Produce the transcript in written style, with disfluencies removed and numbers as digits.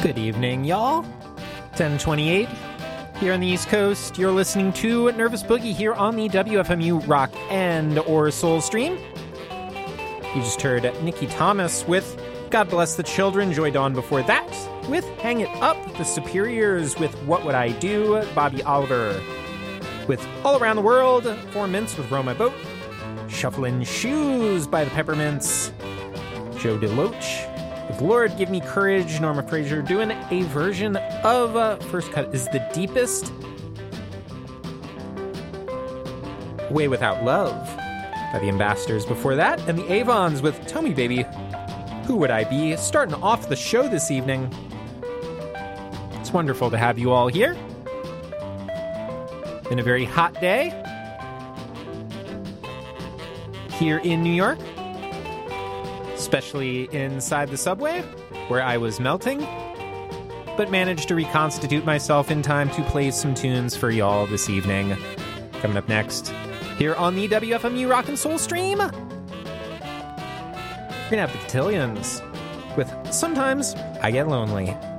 Good evening, y'all. 10:28 here on the East Coast. You're listening to Nervous Boogie here on the WFMU Rock and or Soul Stream. You just heard Nikki Thomas with God Bless the Children. Joy Dawn before that with Hang It Up. The Superiors with What Would I Do. Bobby Oliver with All Around the World. 4 Minutes with Row My Boat. Shuffling Shoes by the Peppermints. Joe DeLoach with Lord Give Me Courage. Norma Fraser doing a version of First Cut is the Deepest. Way Without Love by the Ambassadors before that. And the Avons with Tell Me Baby, Who Would I Be? Starting off the show this evening. It's wonderful to have you all here. Been a very hot day here in New York. Especially inside the subway, where I was melting, but managed to reconstitute myself in time to play some tunes for y'all this evening. Coming up next, here on the WFMU Rock and Soul Stream, we're gonna have the Cotillions with Sometimes I Get Lonely.